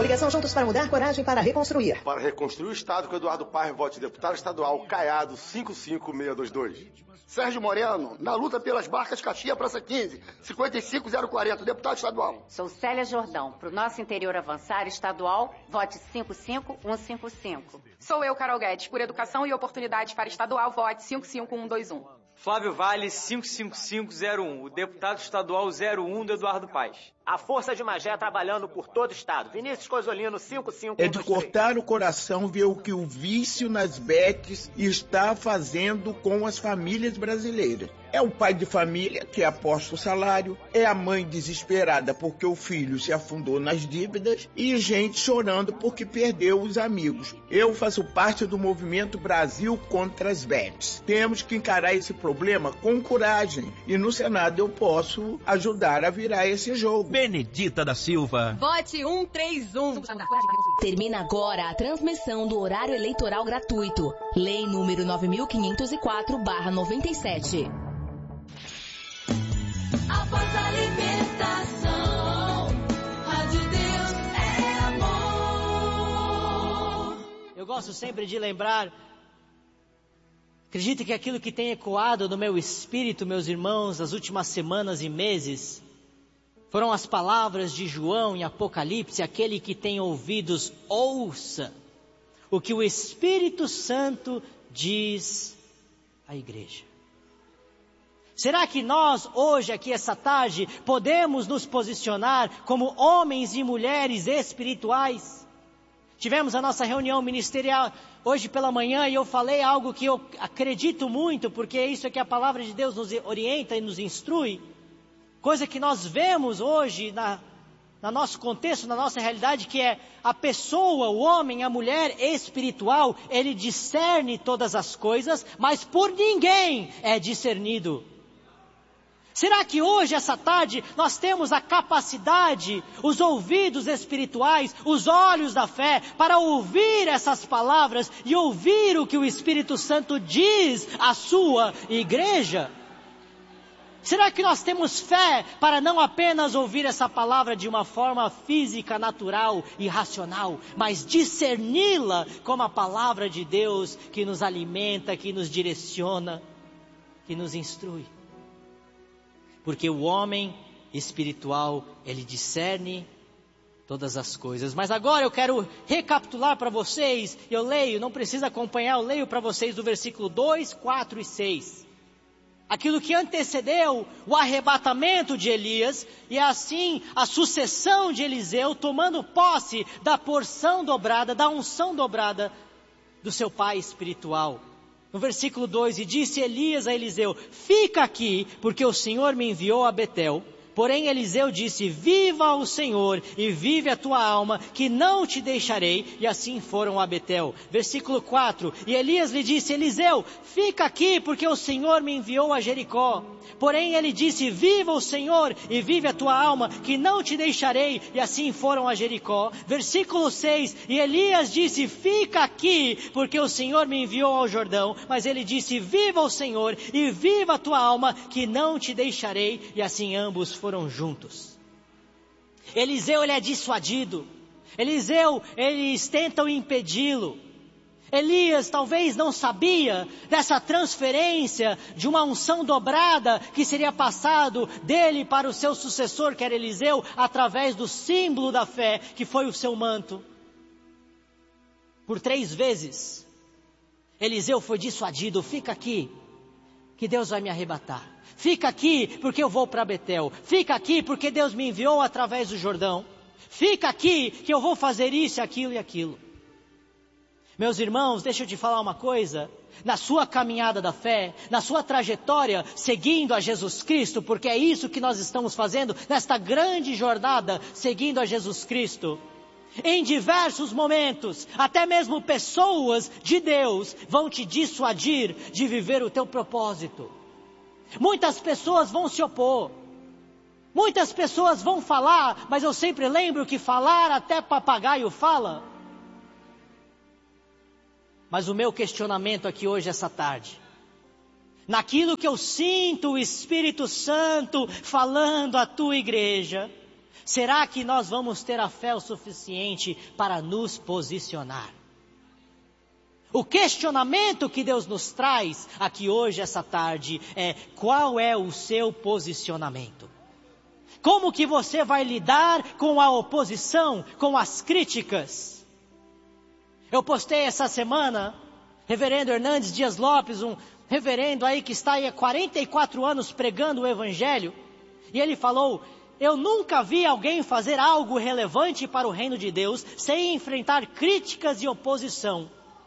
Coligação Juntos para Mudar, coragem para reconstruir. Para reconstruir o Estado com Eduardo Paes, vote deputado estadual Caiado 55622. Sérgio Moreno, na luta pelas barcas Caxias Praça 15, 55040, deputado estadual. Sou Célia Jordão, para o nosso interior avançar estadual, vote 55155. Sou eu, Carol Guedes, por educação e oportunidades para estadual, vote 55121. Flávio Vale, 55501, o deputado estadual 01 do Eduardo Paes. A Força de Magé trabalhando por todo o estado. Vinícius Coisolino, 5513. É de cortar o coração ver o que o vício nas betes está fazendo com as famílias brasileiras. É o pai de família que aposta o salário, é a mãe desesperada porque o filho se afundou nas dívidas e gente chorando porque perdeu os amigos. Eu faço parte do movimento Brasil contra as betes. Temos que encarar esse problema com coragem e no Senado eu posso ajudar a virar esse jogo. Benedita da Silva. Vote 131. Termina agora a transmissão do horário eleitoral gratuito. Lei número 9504/97. Após a libertação, Rádio Deus é amor. Eu gosto sempre de lembrar, acredito que aquilo que tem ecoado no meu espírito, meus irmãos, nas últimas semanas e meses, foram as palavras de João em Apocalipse: aquele que tem ouvidos, ouça o que o Espírito Santo diz à igreja. Será que nós, hoje, aqui essa tarde, podemos nos posicionar como homens e mulheres espirituais? Tivemos a nossa reunião ministerial hoje pela manhã e eu falei algo que eu acredito muito, porque isso é que a palavra de Deus nos orienta e nos instrui. Coisa que nós vemos hoje no nosso contexto, na nossa realidade, que é a pessoa, o homem, a mulher espiritual, ele discerne todas as coisas, mas por ninguém é discernido. Será que hoje, essa tarde, nós temos a capacidade, os ouvidos espirituais, os olhos da fé, para ouvir essas palavras e ouvir o que o Espírito Santo diz à sua igreja? Será que nós temos fé para não apenas ouvir essa palavra de uma forma física, natural e racional, mas discerni-la como a palavra de Deus que nos alimenta, que nos direciona, que nos instrui? Porque o homem espiritual, ele discerne todas as coisas. Mas agora eu quero recapitular para vocês, eu leio, não precisa acompanhar, eu leio para vocês do versículo 2, 4 e 6. Aquilo que antecedeu o arrebatamento de Elias e assim a sucessão de Eliseu tomando posse da porção dobrada, da unção dobrada do seu pai espiritual. No versículo 2, e disse Elias a Eliseu: fica aqui, porque o Senhor me enviou a Betel. Porém Eliseu disse: viva o Senhor e vive a tua alma, que não te deixarei. E assim foram a Betel. Versículo 4, e Elias lhe disse: Eliseu, fica aqui, porque o Senhor me enviou a Jericó. Porém ele disse: viva o Senhor e vive a tua alma, que não te deixarei. E assim foram a Jericó. Versículo 6, e Elias disse: fica aqui, porque o Senhor me enviou ao Jordão. Mas ele disse: viva o Senhor e viva a tua alma, que não te deixarei. E assim ambos foram juntos. Eliseu, ele é dissuadido. Eliseu, eles tentam impedi-lo. Elias talvez não sabia dessa transferência de uma unção dobrada que seria passado dele para o seu sucessor, que era Eliseu, através do símbolo da fé, que foi o seu manto. Por 3 vezes, Eliseu foi dissuadido: fica aqui, que Deus vai me arrebatar. Fica aqui, porque eu vou para Betel. Fica aqui, porque Deus me enviou através do Jordão. Fica aqui, que eu vou fazer isso, aquilo e aquilo. Meus irmãos, deixa eu te falar uma coisa. Na sua caminhada da fé, na sua trajetória, seguindo a Jesus Cristo, porque é isso que nós estamos fazendo nesta grande jornada, seguindo a Jesus Cristo. Em diversos momentos, até mesmo pessoas de Deus vão te dissuadir de viver o teu propósito. Muitas pessoas vão se opor. Muitas pessoas vão falar, mas eu sempre lembro que falar até papagaio fala. Mas o meu questionamento aqui hoje, essa tarde, naquilo que eu sinto o Espírito Santo falando à tua igreja, Será que nós vamos ter a fé o suficiente para nos posicionar? O questionamento que Deus nos traz aqui hoje, essa tarde, é: qual é o seu posicionamento? Como que você vai lidar com a oposição, com as críticas? Eu postei essa semana, reverendo Hernandes Dias Lopes, um reverendo aí que está aí há 44 anos pregando o Evangelho, e ele falou: eu nunca vi alguém fazer algo relevante para o reino de Deus sem enfrentar críticas e oposição.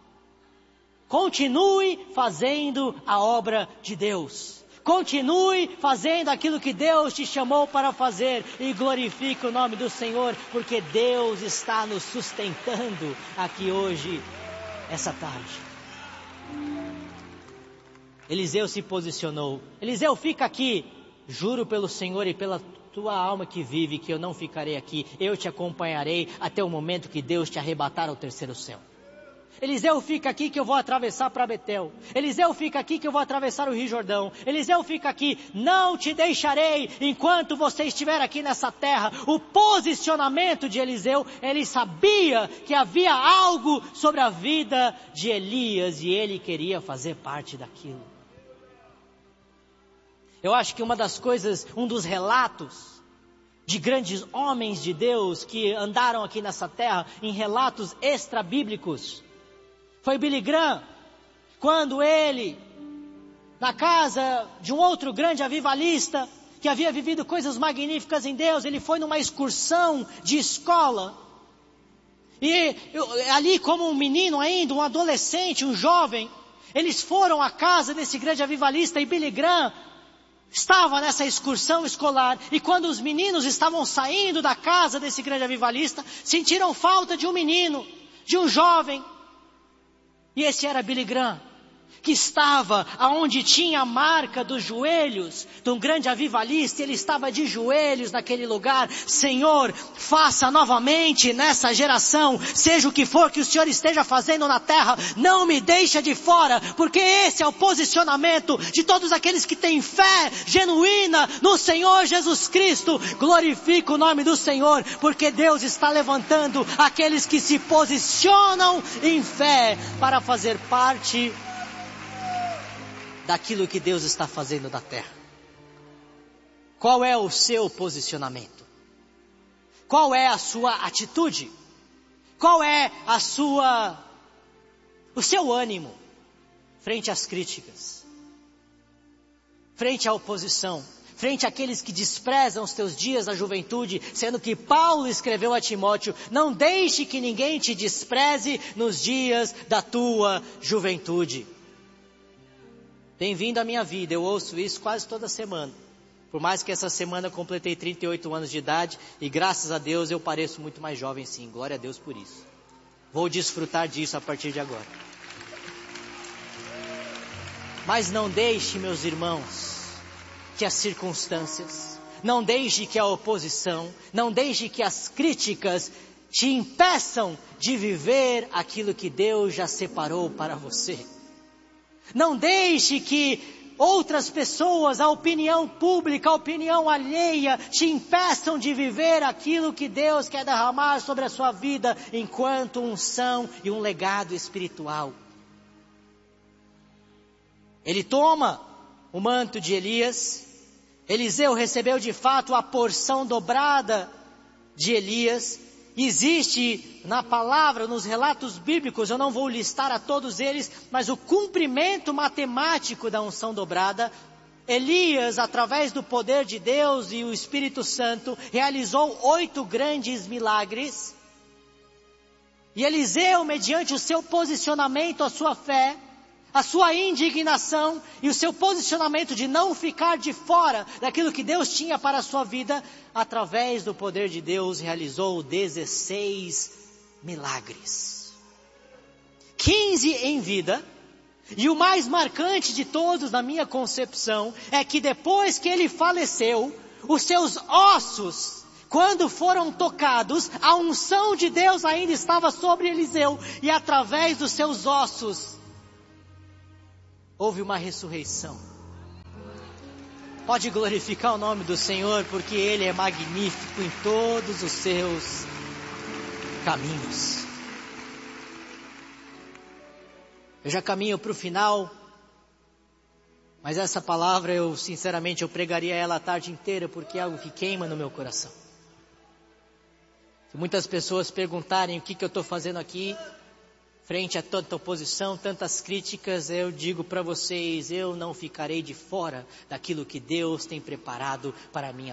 Continue fazendo a obra de Deus. Continue fazendo aquilo que Deus te chamou para fazer e glorifique o nome do Senhor, porque Deus está nos sustentando aqui hoje, essa tarde. Eliseu se posicionou. Eliseu, fica aqui. Juro pelo Senhor e pela tua alma que vive, que eu não ficarei aqui. Eu te acompanharei até o momento que Deus te arrebatar ao terceiro céu. Eliseu, fica aqui que eu vou atravessar para Betel. Eliseu, fica aqui que eu vou atravessar o Rio Jordão. Eliseu, fica aqui, não te deixarei enquanto você estiver aqui nessa terra. O posicionamento de Eliseu, ele sabia que havia algo sobre a vida de Elias e ele queria fazer parte daquilo. Eu acho que uma das coisas, um dos relatos de grandes homens de Deus que andaram aqui nessa terra, em relatos extra-bíblicos, foi Billy Graham, quando ele, na casa de um outro grande avivalista, que havia vivido coisas magníficas em Deus, ele foi numa excursão de escola, e ali como um menino ainda, um adolescente, um jovem, eles foram à casa desse grande avivalista, e Billy Graham estava nessa excursão escolar, e quando os meninos estavam saindo da casa desse grande avivalista, sentiram falta de um menino, de um jovem, e esse era Billy Graham, que estava aonde tinha a marca dos joelhos de um grande avivalista. Ele estava de joelhos naquele lugar. Senhor, faça novamente nessa geração, seja o que for que o Senhor esteja fazendo na terra, não me deixa de fora, porque esse é o posicionamento de todos aqueles que têm fé genuína no Senhor Jesus Cristo. Glorifica o nome do Senhor, porque Deus está levantando aqueles que se posicionam em fé para fazer parte daquilo que Deus está fazendo na terra. Qual é o seu posicionamento? Qual é a sua atitude? Qual é o seu ânimo frente às críticas? Frente à oposição? Frente àqueles que desprezam os teus dias da juventude, sendo que Paulo escreveu a Timóteo: não deixe que ninguém te despreze nos dias da tua juventude. Bem-vindo à minha vida, eu ouço isso quase toda semana. Por mais que essa semana eu completei 38 anos de idade, e graças a Deus eu pareço muito mais jovem sim, glória a Deus por isso. Vou desfrutar disso a partir de agora. Mas não deixe, meus irmãos, que as circunstâncias, não deixe que a oposição, não deixe que as críticas te impeçam de viver aquilo que Deus já separou para você. Não deixe que outras pessoas, a opinião pública, a opinião alheia, te impeçam de viver aquilo que Deus quer derramar sobre a sua vida, enquanto unção e um legado espiritual. Ele toma o manto de Elias. Eliseu recebeu de fato a porção dobrada de Elias. Existe na palavra, nos relatos bíblicos, eu não vou listar a todos eles, mas o cumprimento matemático da unção dobrada. Elias, através do poder de Deus e o Espírito Santo, realizou 8 grandes milagres. E Eliseu, mediante o seu posicionamento, a sua fé, a sua indignação e o seu posicionamento de não ficar de fora daquilo que Deus tinha para a sua vida, através do poder de Deus, realizou 16 milagres. 15 em vida. E o mais marcante de todos, na minha concepção, é que depois que ele faleceu, os seus ossos, quando foram tocados, a unção de Deus ainda estava sobre Eliseu, e através dos seus ossos houve uma ressurreição. Pode glorificar o nome do Senhor, porque Ele é magnífico em todos os seus caminhos. Eu já caminho para o final, mas essa palavra sinceramente, eu pregaria ela a tarde inteira, porque é algo que queima no meu coração. Se muitas pessoas perguntarem o que eu estou fazendo aqui, frente a tanta oposição, tantas críticas, eu digo para vocês, eu não ficarei de fora daquilo que Deus tem preparado para a minha